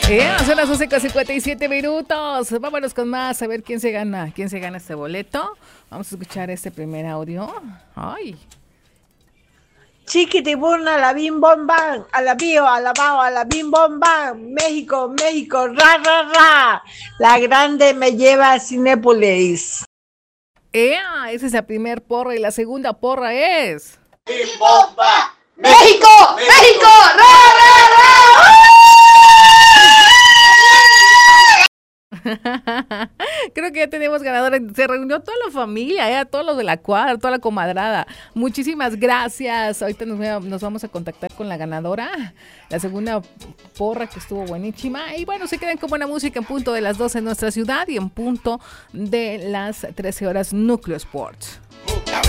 Son las 11:57. Vámonos con más, a ver quién se gana este boleto. Vamos a escuchar este primer audio. Ay. Chiquitibum a la bim bom bam, a la bio, a la bao, a la bim bom bam. México, México, ra, ra, ra. La grande me lleva a Cinépolis. Esa es la primer porra y la segunda porra es... ¡Bim bomba! ¡México! ¡México! ¡Ra, ra, ra! Creo que ya tenemos ganadores. Se reunió toda la familia, todos los de la cuadra, toda la comadrada. Muchísimas gracias. Ahorita nos vamos a contactar con la ganadora. La segunda porra que estuvo buenísima. Y bueno, se quedan con buena música en punto de las 12 en nuestra ciudad y en punto de las 13 horas Núcleo Sports.